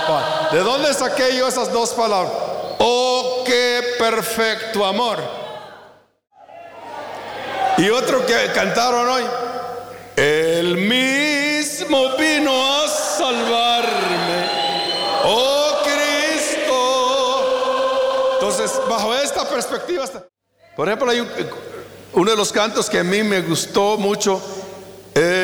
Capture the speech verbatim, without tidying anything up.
¿De dónde saqué yo esas dos palabras? Oh, qué perfecto amor. Y otro que cantaron hoy, el mismo vino a salvarme, oh Cristo. Entonces, bajo esta perspectiva, por ejemplo, hay un, uno de los cantos que a mí me gustó mucho. Eh,